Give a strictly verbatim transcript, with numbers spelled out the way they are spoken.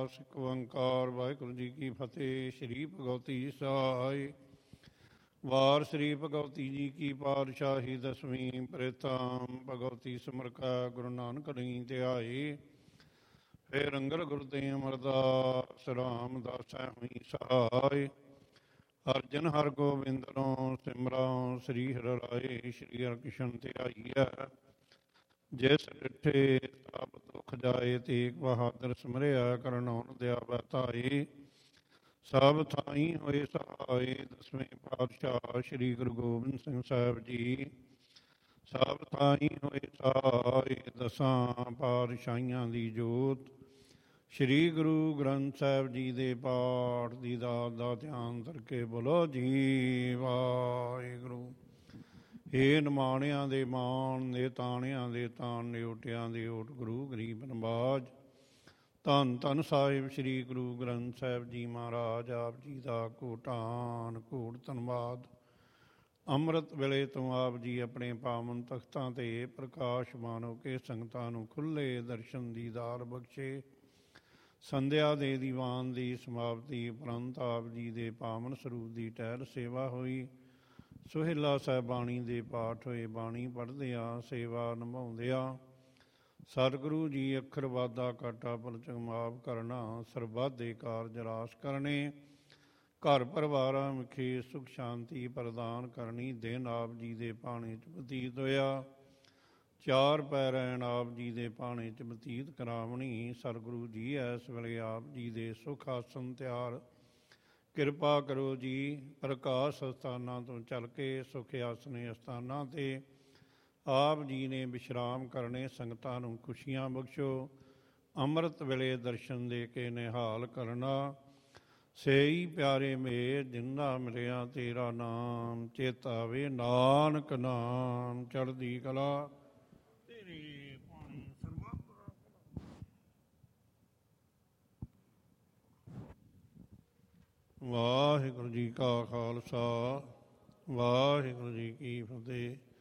ਰੈਦਾਸ ਇੱਕ ਓੰਕਾਰ ਵਾਹਿਗੁਰੂ ਜੀ ਕੀ ਫਤਿਹ। ਸ਼੍ਰੀ ਭਗਵਤੀ ਸਹਾਇ ਵਾਰ ਸ੍ਰੀ ਭਗਵਤੀ ਜੀ ਕੀ ਪਾਤਸ਼ਾਹੀ ਦਸਵੀਂ ਪ੍ਰੇਤਾਮ ਭਗਵਤੀ ਸਿਮਰਕਾ ਗੁਰੂ ਨਾਨਕ ਨਹੀਂ ਧਿਆਏ। ਫੇਰ ਰੰਗਲ ਗੁਰਦੇ ਅਮਰਦਾਸ ਰਾਮਦਾਸੈ ਹੋਈ ਸਹਾਇ। ਅਰਜਨ ਹਰ ਗੋਬਿੰਦਨੋ ਸਿਮਰਉ ਸ੍ਰੀ ਹਰਿ ਰਾਏ। ਸ਼੍ਰੀ ਹਰਿਕ੍ਰਿਸ਼ਨ ਧਿਆਈਐ ਜਿਸ ਡਿਠੇ ਤਬ ਦੁਖ ਜਾਏ। ਤੇਗ ਬਹਾਦਰ ਸਿਮਰਿਆ ਕਰਨਉਨ ਦਿਆਵੈ ਧਾਏ। ਸਭ ਥਾਈ ਹੋਏ ਸਹਾਏ ਦਸਵੇਂ ਪਾਤਸ਼ਾਹ ਸ਼੍ਰੀ ਗੁਰੂ ਗੋਬਿੰਦ ਸਿੰਘ ਸਾਹਿਬ ਜੀ। ਸਭ ਥਾਈ ਹੋਏ ਸਹਾਏ ਦਸਾਂ ਪਾਤਸ਼ਾਹੀਆਂ ਦੀ ਜੋਤ। ਸ਼੍ਰੀ ਗੁਰੂ ਗ੍ਰੰਥ ਸਾਹਿਬ ਜੀ ਦੇ ਪਾਠ ਦੀ ਦਾਤ ਦਾ ਧਿਆਨ ਕਰਕੇ ਬੋਲੋ ਜੀ ਵਾਹਿਗੁਰੂ। ਹੇ ਨਿਮਾਣਿਆਂ ਦੇ ਮਾਣ ਨੇ ਤਾਣਿਆਂ ਦੇ ਤਾਣ ਨੇ ਓਟਿਆਂ ਦੇ ਓਟ ਗੁਰੂ ਗਰੀਬ ਨਵਾਜ। ਧੰਨ ਧੰਨ ਸਾਹਿਬ ਸ਼੍ਰੀ ਗੁਰੂ ਗ੍ਰੰਥ ਸਾਹਿਬ ਜੀ ਮਹਾਰਾਜ ਆਪ ਜੀ ਦਾ ਕੋਟਾਨ ਕੋਟ ਧੰਨਵਾਦ। ਅੰਮ੍ਰਿਤ ਵੇਲੇ ਤੋਂ ਆਪ ਜੀ ਆਪਣੇ ਪਾਵਨ ਤਖਤਾਂ 'ਤੇ ਪ੍ਰਕਾਸ਼ਮਾਨ ਹੋ ਕੇ ਸੰਗਤਾਂ ਨੂੰ ਖੁੱਲ੍ਹੇ ਦਰਸ਼ਨ ਦੀਦਾਰ ਬਖਸ਼ੇ। ਸੰਧਿਆ ਦੇ ਦੀਵਾਨ ਦੀ ਸਮਾਪਤੀ ਉਪਰੰਤ ਆਪ ਜੀ ਦੇ ਪਾਵਨ ਸਰੂਪ ਦੀ ਟਹਿਲ ਸੇਵਾ ਹੋਈ। ਸੁਹੇਲਾ ਸਾਹਿਬ ਬਾਣੀ ਦੇ ਪਾਠ ਹੋਏ। ਬਾਣੀ ਪੜ੍ਹਦਿਆਂ ਸੇਵਾ ਨਿਭਾਉਂਦਿਆਂ ਸਤਿਗੁਰੂ ਜੀ ਅੱਖਰ ਵਾਧਾ ਕਾਟਾ ਪਲਚਕ ਮਾਫ ਕਰਨਾ। ਸਰਬੱਤ ਦੇ ਕਾਰਜ ਰਾਸ ਕਰਨੇ। ਘਰ ਪਰਿਵਾਰਾਂ ਵਿਖੇ ਸੁਖ ਸ਼ਾਂਤੀ ਪ੍ਰਦਾਨ ਕਰਨੀ। ਦਿਨ ਆਪ ਜੀ ਦੇ ਭਾਣੇ 'ਚ ਬਤੀਤ ਹੋਇਆ। ਚਾਰ ਪੈਰੈਣ ਆਪ ਜੀ ਦੇ ਭਾਣੇ 'ਚ ਬਤੀਤ ਕਰਾਵਣੀ। ਸਤਿਗੁਰੂ ਜੀ ਇਸ ਵੇਲੇ ਆਪ ਜੀ ਦੇ ਸੁਖ ਆਸਨ ਤਿਆਰ ਕਿਰਪਾ ਕਰੋ ਜੀ। ਪ੍ਰਕਾਸ਼ ਅਸਥਾਨਾਂ ਤੋਂ ਚੱਲ ਕੇ ਸੁਖ ਆਸਨੇ ਅਸਥਾਨਾਂ 'ਤੇ ਆਪ ਜੀ ਨੇ ਵਿਸ਼ਰਾਮ ਕਰਨੇ। ਸੰਗਤਾਂ ਨੂੰ ਖੁਸ਼ੀਆਂ ਬਖਸ਼ੋ। ਅੰਮ੍ਰਿਤ ਵੇਲੇ ਦਰਸ਼ਨ ਦੇ ਕੇ ਨਿਹਾਲ ਕਰਨਾ। ਸੇਈ ਪਿਆਰੇ ਮੇਰ ਜਿੰਨਾ ਮਿਲਿਆ ਤੇਰਾ ਨਾਮ। ਚੇਤਾ ਵੇ ਨਾਨਕ ਨਾਮ ਚੜ੍ਹਦੀ ਕਲਾ ਤੇਰੇ ਪਾਣੀ ਸਰਬੱਤ। ਵਾਹਿਗੁਰੂ ਜੀ ਕਾ ਖਾਲਸਾ ਵਾਹਿਗੁਰੂ ਜੀ ਕੀ ਫਤਿਹ।